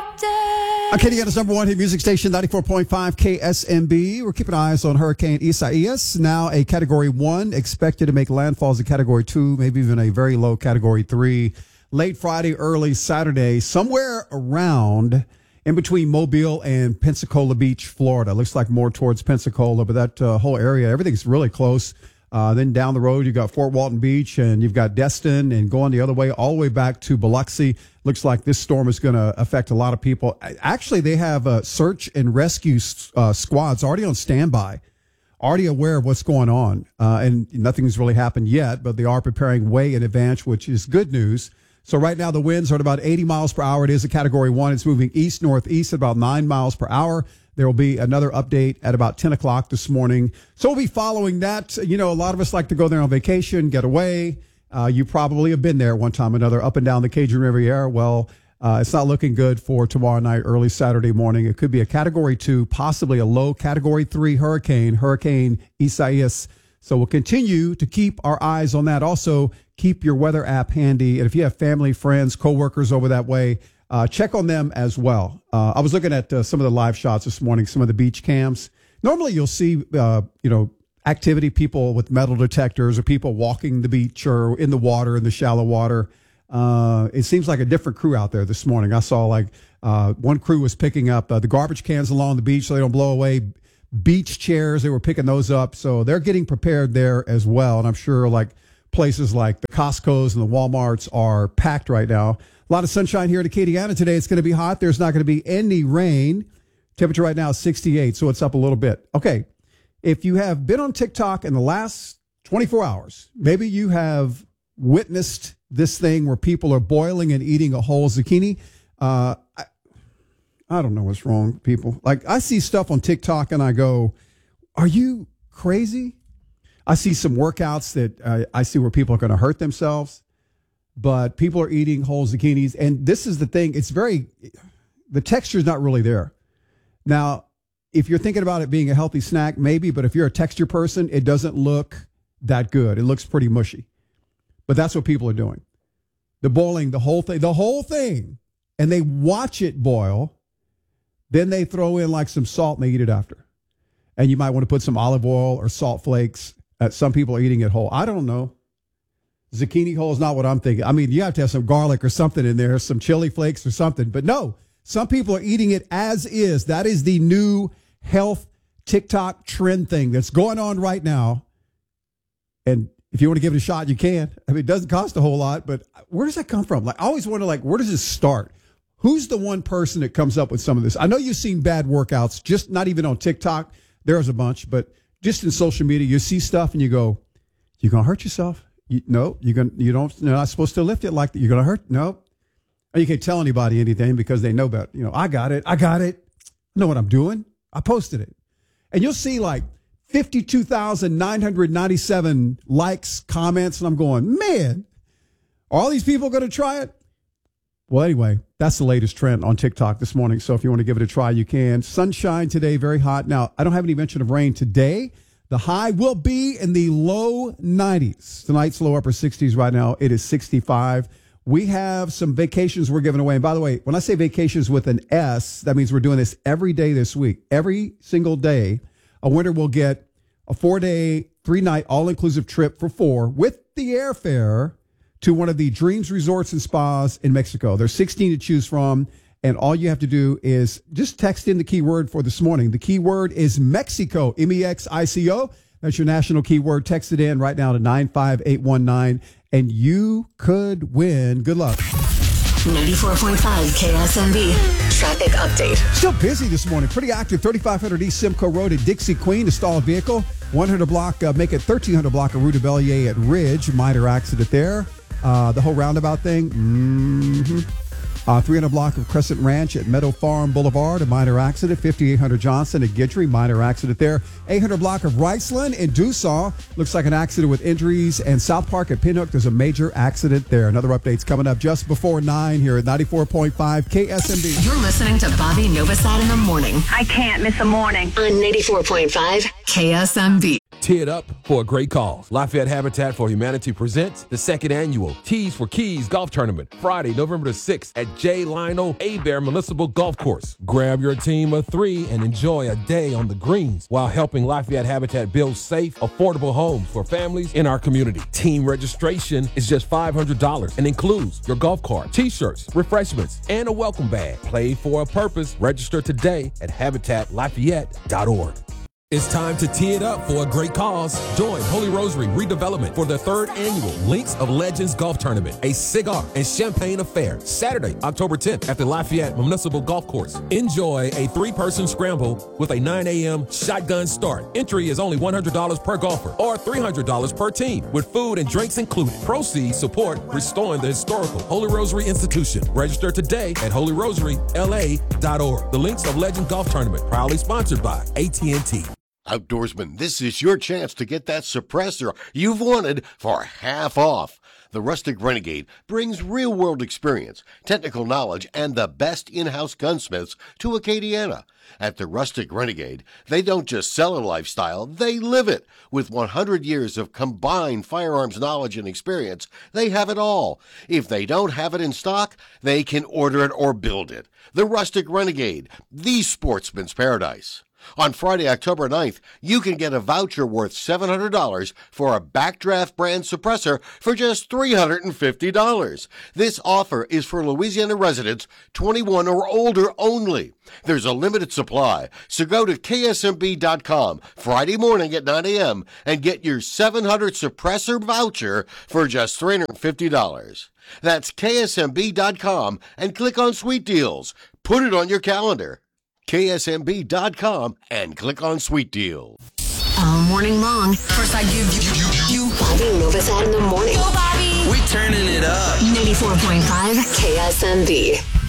Acadiana's number one hit music station, 94.5 KSMB. We're keeping eyes on Hurricane Isaias. Now a Category 1, expected to make landfall as a Category 2, maybe even a very low Category 3. Late Friday, early Saturday, somewhere around in between Mobile and Pensacola Beach, Florida. Looks like more towards Pensacola, but that whole area, everything's really close. Then down the road, you've got Fort Walton Beach, and you've got Destin, and going the other way, all the way back to Biloxi. Looks like this storm is going to affect a lot of people. Actually, they have search and rescue squads already on standby, already aware of what's going on, and nothing's really happened yet, but they are preparing way in advance, which is good news. So right now, the winds are at about 80 miles per hour. It is a Category 1. It's moving east-northeast at about 9 miles per hour. There will be another update at about 10 o'clock this morning. So we'll be following that. You know, a lot of us like to go there on vacation, get away. You probably have been there one time or another, up and down the Cajun Riviera. Well, it's not looking good for tomorrow night, early Saturday morning. It could be a Category 2, possibly a low Category 3 Hurricane Isaias. So we'll continue to keep our eyes on that. Also, keep your weather app handy. And if you have family, friends, coworkers over that way, check on them as well. I was looking at some of the live shots this morning, some of the beach cams. Normally you'll see, activity, people with metal detectors or people walking the beach or in the water, in the shallow water. It seems like a different crew out there this morning. I saw one crew was picking up the garbage cans along the beach so they don't blow away. Beach chairs, they were picking those up. So they're getting prepared there as well. And I'm sure places like the Costco's and the Walmarts are packed right now. A lot of sunshine here at Acadiana today. It's going to be hot. There's not going to be any rain. Temperature right now is 68, so it's up a little bit. Okay, if you have been on TikTok in the last 24 hours, maybe you have witnessed this thing where people are boiling and eating a whole zucchini. I don't know what's wrong with people. I see stuff on TikTok and I go, are you crazy? I see some workouts that I see where people are going to hurt themselves. But people are eating whole zucchinis. And this is the thing. The texture is not really there. Now, if you're thinking about it being a healthy snack, maybe. But if you're a texture person, it doesn't look that good. It looks pretty mushy. But that's what people are doing. They're boiling the whole thing. And they watch it boil. Then they throw in some salt and they eat it after. And you might want to put some olive oil or salt flakes. Some people are eating it whole. I don't know. Zucchini whole is not what I'm thinking. I mean, you have to have some garlic or something in there, some chili flakes or something. But no, some people are eating it as is. That is the new health TikTok trend thing that's going on right now. And if you want to give it a shot, you can. I mean, it doesn't cost a whole lot, but where does that come from? I always wonder, where does this start? Who's the one person that comes up with some of this? I know you've seen bad workouts, just not even on TikTok. There's a bunch, but just in social media, you see stuff and you go, you're going to hurt yourself. You're not supposed to lift it like that. You're going to hurt. No. And you can't tell anybody anything because they know about, I got it. I know what I'm doing. I posted it. And you'll see 52,997 likes, comments. And I'm going, man, are all these people going to try it? Well, anyway, that's the latest trend on TikTok this morning. So if you want to give it a try, you can. Sunshine today, very hot. Now, I don't have any mention of rain today. The high will be in the low 90s. Tonight's low upper 60s right now. It is 65. We have some vacations we're giving away. And by the way, when I say vacations with an S, that means we're doing this every day this week. Every single day, a winner will get a 4-day, 3-night, all-inclusive trip for 4 with the airfare to one of the Dreams Resorts and Spas in Mexico. There's 16 to choose from. And all you have to do is just text in the keyword for this morning. The keyword is Mexico, MEXICO. That's your national keyword. Text it in right now to 95819, and you could win. Good luck. 94.5 KSMB. Traffic update. Still busy this morning. Pretty active. 3500 East Simcoe Road at Dixie Queen. A stalled vehicle. 100 block, make it 1300 block of Rue de Bellier at Ridge. Minor accident there. The whole roundabout thing. 300 block of Crescent Ranch at Meadow Farm Boulevard, a minor accident. 5800 Johnson at Guidry, minor accident there. 800 block of Riceland in Dussault, looks like an accident with injuries. And South Park at Pinhook, there's a major accident there. Another update's coming up just before 9 here at 94.5 KSMB. You're listening to Bobby Novosad in the morning. I can't miss a morning. On 94.5 KSMB. Tee it up for a great cause. Lafayette Habitat for Humanity presents the second annual Tees for Keys Golf Tournament, Friday, November the 6th at J. Lionel Abear Municipal Golf Course. Grab your team of 3 and enjoy a day on the greens while helping Lafayette Habitat build safe, affordable homes for families in our community. Team registration is just $500 and includes your golf cart, t-shirts, refreshments, and a welcome bag. Play for a purpose. Register today at habitatlafayette.org. It's time to tee it up for a great cause. Join Holy Rosary Redevelopment for the 3rd annual Links of Legends Golf Tournament, a cigar and champagne affair, Saturday, October 10th at the Lafayette Municipal Golf Course. Enjoy a 3-person scramble with a 9 a.m. shotgun start. Entry is only $100 per golfer or $300 per team with food and drinks included. Proceeds support restoring the historical Holy Rosary Institution. Register today at holyrosary.la.org. The Links of Legends Golf Tournament, proudly sponsored by AT&T. Outdoorsman, this is your chance to get that suppressor you've wanted for half off. The Rustic Renegade brings real-world experience, technical knowledge, and the best in-house gunsmiths to Acadiana. At the Rustic Renegade, they don't just sell a lifestyle, they live it. With 100 years of combined firearms knowledge and experience, they have it all. If they don't have it in stock, they can order it or build it. The Rustic Renegade, the sportsman's paradise. On Friday, October 9th, you can get a voucher worth $700 for a Backdraft brand suppressor for just $350. This offer is for Louisiana residents 21 or older only. There's a limited supply, so go to ksmb.com Friday morning at 9 a.m. and get your 700 suppressor voucher for just $350. That's ksmb.com and click on Sweet Deals. Put it on your calendar. KSMB.com and click on Sweet Deal. All morning long. First I give you. Bobby Novosad in the morning. Go, Bobby. We turning it up. 94.5 KSMB.